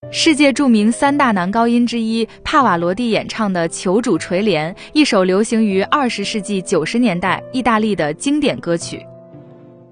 世界著名三大男高音之一帕瓦罗蒂演唱的《求主垂怜》，一首流行于20世纪90年代意大利的经典歌曲。